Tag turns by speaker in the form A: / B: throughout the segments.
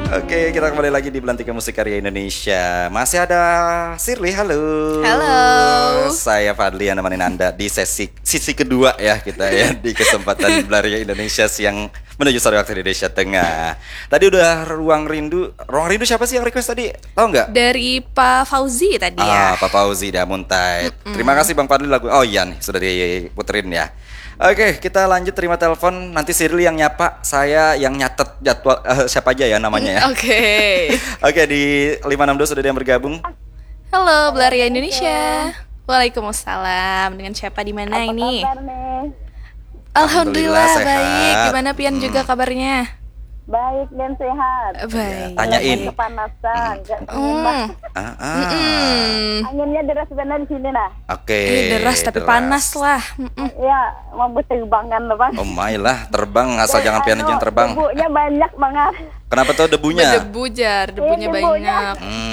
A: Oke, kita kembali lagi di Belantika Musik Karya Indonesia. Masih ada Shirley, halo.
B: Halo.
A: Saya Fadli yang nemenin Anda di sisi kedua ya kita ya di kesempatan Belantika Indonesia siang menuju sore waktu Indonesia Tengah. Tadi udah Ruang Rindu siapa sih yang request tadi? Tahu nggak?
B: Dari Pak Fauzi tadi ya.
A: Pak Fauzi dah Muntai. Terima kasih Bang Fadli lagu. Oh iya nih sudah diputerin ya. Oke, kita lanjut terima telepon. Nanti Shirley yang nyapa, saya yang nyatet jadwal siapa aja ya namanya ya.
B: Oke.
A: Oke, di 562 sudah ada yang bergabung.
B: Halo, Belaria Indonesia. Waalaikumsalam. Dengan siapa di mana ini?
C: Kabar nih?
B: Alhamdulillah
A: sehat.
B: baik. Gimana Pian juga kabarnya?
C: Baik dan sehat.
B: Baik.
A: Tanyain.
C: Kepanasan, nggak
B: Hmm.
C: anginnya deras benar di sini nah.
A: Oke.
B: Deras tapi panas lah.
C: Ya, mau berterbangan loh bang.
A: Oh my lah, terbang asal jangan pian aja yang terbang.
C: Debunya banyak banget.
A: Kenapa tuh debunya?
B: Berdebu jar, debunya
C: Iya, debunya.
B: banyak.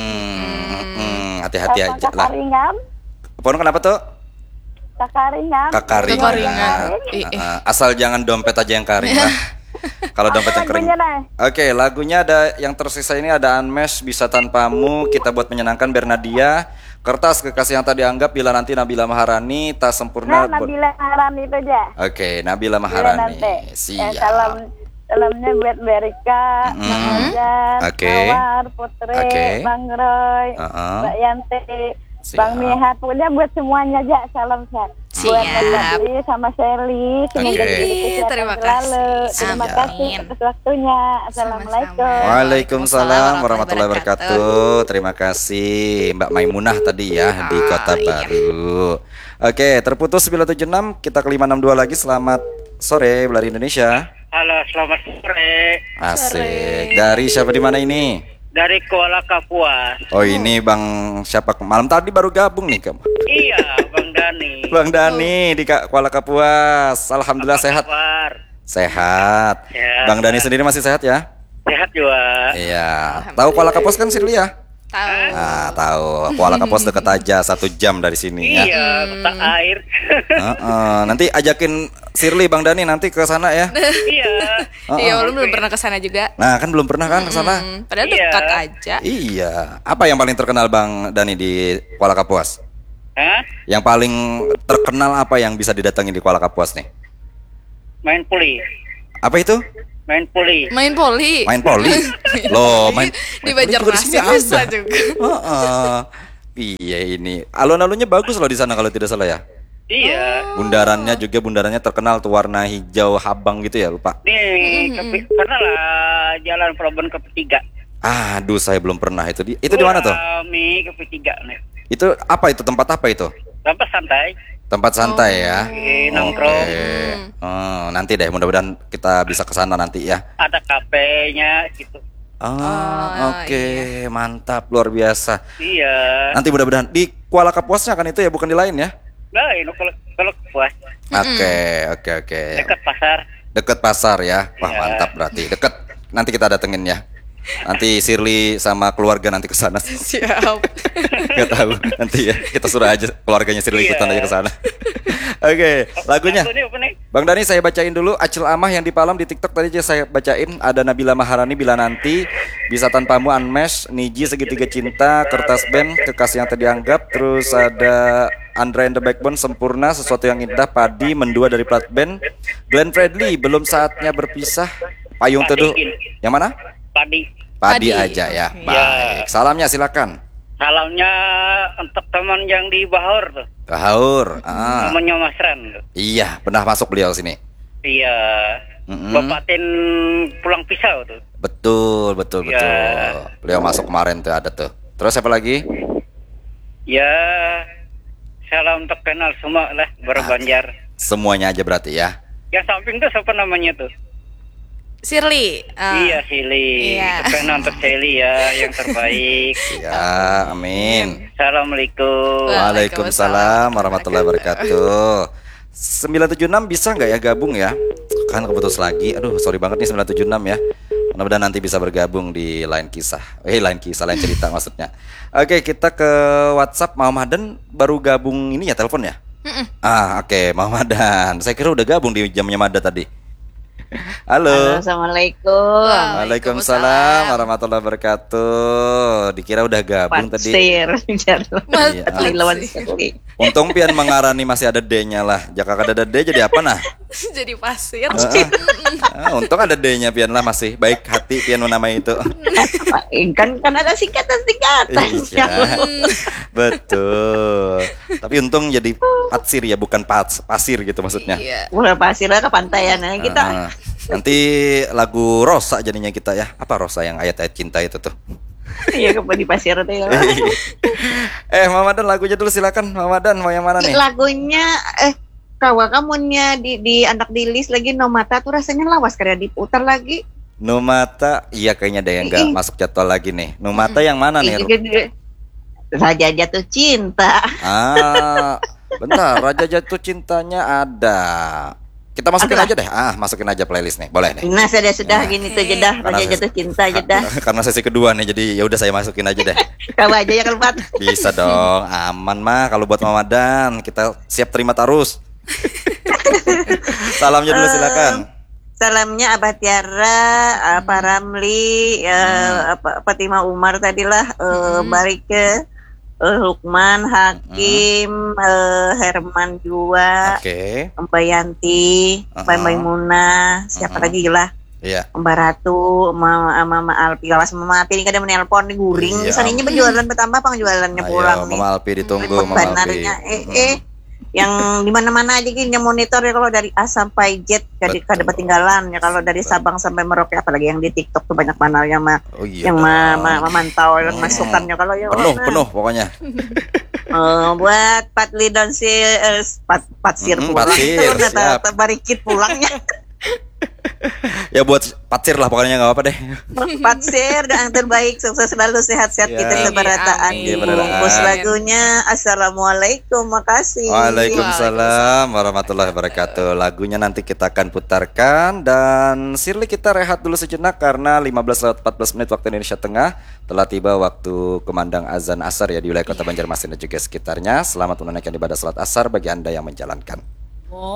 A: Hati-hati aja lah.
C: Kakaringan,
A: Pohon kenapa tuh?
C: kakaringan.
A: Kakaringan. Asal jangan dompet aja yang karing lah. Kalau dompet yang kering.
C: Lagunya, nah.
A: Oke, lagunya ada yang tersisa ini ada Unmesh, Bisa Tanpamu, Kita Buat Menyenangkan, Bernadia, Kertas Kekasih Yang Tak Dianggap, Bila Nanti, Nabila Maharani, Tak Sempurna.
C: Nah, Nabila Maharani itu aja.
A: Oke, Nabila
C: Bila
A: Maharani.
C: nanti.
A: Siap.
C: Salamnya buat Berika, Bang Ojan,
A: Oke.
C: Mawar, Putri,
A: Oke.
C: Bang Roy, Mbak Yanti,
A: Siap.
C: Bang Mihat, pokoknya buat semuanya aja salam sehat. Buat
B: Siap.
C: Fadli sama Sherly, semoga
A: Oke.
C: diberi kesehatan
B: Terima
C: selalu.
B: kasih.
C: Terima
A: Siap.
C: kasih atas waktunya. Assalamualaikum.
B: Sama-sama.
A: Waalaikumsalam warahmatullahi wabarakatuh. Terima kasih Mbak Maimunah tadi ya di Kota
B: iya.
A: Baru. Oke, terputus 976, kita ke 562 lagi. Selamat sore Belari Indonesia.
D: Halo, selamat sore.
A: Asik. Dari siapa di mana ini?
D: Dari Kuala Kapuas.
A: Oh, ini Bang siapa? Malam tadi baru gabung nih kamu.
D: Iya, Bang Dani.
A: Bang Dani di Kuala Kapuas. Alhamdulillah sehat.
D: Kabar?
A: Sehat.
D: Sehat.
A: Bang Dani sendiri masih sehat ya?
D: Sehat juga.
A: Iya. Tahu Kuala Kapuas kan Shirley ya?
B: Tahu.
A: Nah, tahu. Kuala Kapuas dekat aja 1 jam dari sini ya.
D: Iya, kota air.
A: Nanti ajakin Shirley Bang Dani nanti ke sana ya.
D: Iya.
B: Iya, belum pernah ke sana juga.
A: Nah, kan belum pernah kan ke sana?
B: Padahal
D: Iya.
B: dekat aja.
A: Iya. Apa yang paling terkenal Bang Dani di Kuala Kapuas?
D: Hah?
A: Yang paling terkenal apa yang bisa didatangi di Kuala Kapuas nih?
D: Main puli.
A: Apa itu?
D: Main puli.
B: Main poli.
A: Main poli. Loh, main
B: Di
A: poli juga di
B: Banjarmasin
A: sini
B: bisa
A: ada.
B: juga.
A: Heeh. Iya ini. Alun-alunnya bagus loh di sana kalau tidak salah ya.
D: Iya.
A: Bundarannya terkenal tuh warna hijau habang gitu ya, lupa.
D: Nih, pernah lah jalan Pelabuhan ke P3.
A: Aduh, saya belum pernah itu. Itu di mana tuh?
D: Kami ke P3 nih.
A: Itu apa itu? Tempat apa itu?
D: Tempat santai.
A: Tempat santai ya.
D: Nongkrong.
A: Oh, nanti deh mudah-mudahan kita bisa ke sana nanti ya.
D: Ada kafenya gitu.
A: Oke, mantap luar biasa.
D: Iya.
A: Nanti mudah-mudahan di Kuala Kapuasnya kan itu ya, bukan di lain ya?
D: Lain kalau puas.
A: Oke.
D: Dekat pasar.
A: Deket pasar ya. Wah,
D: Iya.
A: mantap berarti. Deket. Nanti kita datengin ya. Nanti Shirley sama keluarga nanti ke sana.
B: Siap.
A: Gak tahu nanti ya. Kita suruh aja keluarganya Shirley ikutan aja ke sana. Oke, lagunya.
D: Lagunya apa nih?
A: Bang Dani saya bacain dulu. Acil Amah yang di Palem di TikTok tadi aja saya bacain. Ada Nabila Maharani, Bila Nanti, Bisa Tanpamu, Unmesh, Niji, Segitiga Cinta, Kertas Band, Kekasih Yang Terdianggap. Terus ada Andra and the Backbone, Sempurna, Sesuatu Yang Indah, Padi, Mendua dari Plat Band, Glenn Fredly, Belum Saatnya Berpisah, Payung Teduh. Yang mana?
D: Padi.
A: Padi
B: Padi.
A: aja ya.
B: Oke.
A: Baik. Salamnya silakan.
D: Salamnya untuk teman yang di Bahor tuh.
A: Kahur.
D: Namanya Mas Ran tuh.
A: Iya, pernah masuk beliau sini.
D: Iya. Bapak Tin pulang pisau tuh.
A: Betul.
D: Iya.
A: Beliau masuk kemarin tuh ada tuh. Terus siapa lagi?
D: Ya. Salam untuk kenal semua lah Berbanjar.
A: Semuanya aja berarti ya.
D: Yang samping tuh siapa namanya tuh?
B: Shirley.
D: Iya, Sili.
B: Iya.
D: Kenal untuk Sili ya, yang terbaik.
A: Ya, amin.
D: Assalamualaikum.
A: Waalaikumsalam warahmatullahi wabarakatuh. 976 bisa nggak ya gabung ya? Kan keputus lagi. Aduh, sorry banget nih 976 ya. Mudah-mudahan nanti bisa bergabung di lain kisah. Lain cerita maksudnya. Oke, kita ke WhatsApp. Muhammadan baru gabung ini ya telepon ya? Oke, Muhammadan. Saya kira udah gabung di jamnya Mada tadi. Halo.
E: Assalamualaikum.
A: Waalaikumsalam warahmatullahi wabarakatuh. Dikira udah gabung tadi.
E: Pasir.
A: Iya.
E: Lawan sekali.
A: Untung pian mengarani masih ada D-nya lah. Jika ada D jadi apa nah?
B: Jadi pasir.
A: Untung ada D-nya pian lah masih baik hati pian menamai itu.
E: kan ada singkatan.
A: Iya. Betul. Tapi untung jadi patsir ya, bukan pasir gitu maksudnya.
B: Iya.
E: Udah pasir lah ke pantaian kita.
A: Nanti lagu Rosa jadinya kita ya. Apa Rosa yang ayat-ayat cinta itu tuh?
E: Iya, di pasir teh.
A: Mamadan lagunya dulu silakan. Mamadan mau yang mana nih?
E: Lagunya kawa kamunya di anak di list lagi Nomata tuh rasanya lawas karya diputar lagi.
A: Numata, iya kayaknya ada yang nggak masuk jadwal lagi nih. Numata yang mana nih?
E: Raja Jatuh Cinta.
A: Bentar, Raja Jatuh Cintanya ada. Kita masukin aja deh. Masukin aja playlist nih. Boleh nih.
E: Nah, sudah gini tuh jedah Raja Jatuh Cinta jedah.
A: Karena sesi kedua nih, jadi ya udah saya masukin aja deh.
E: Kau aja ya keempat.
A: Bisa dong, aman mah kalau buat Mamadan. Kita siap terima tarus. Salamnya dulu silakan.
E: Salamnya Abah Tiara, Pak Ramli, Fatima Umar tadilah, Barike, Lukman, Hakim, Herman juga, Mbak Yanti, Mbak Maimunah, siapa lagi lah?
A: Iya.
E: Mbak Ratu, Mama Alpi, awas Mama Alpi ini kadang menelpon di guring, misalnya berjualan bertambah penjualannya pulang nih.
A: Mama Alpi ditunggu, Mama Alpi.
E: Yang di mana-mana aja gini monitor ya, kalau dari A sampai Z kada ketinggalan ya, kalau dari Sabang sampai Merauke, apalagi yang di TikTok tuh banyak banget yang memantau dan masukannya kalau ya
A: penuh pokoknya.
E: Buat Patli dan Patsir pulang itu barikit pulangnya.
A: Ya buat patsir lah pokoknya, nggak apa-apa deh.
E: Patsir dan yang terbaik, sukses selalu, sehat-sehat kita seberataan. Bungkus lagunya Assalamualaikum, makasih.
A: Waalaikumsalam warahmatullahi wabarakatuh. Lagunya nanti kita akan putarkan, dan Shirley kita rehat dulu sejenak karena 15:14 waktu Indonesia Tengah telah tiba waktu kumandang azan asar ya di wilayah Kota Banjarmasin dan juga sekitarnya. Selamat menunaikan ibadah salat asar bagi Anda yang menjalankan.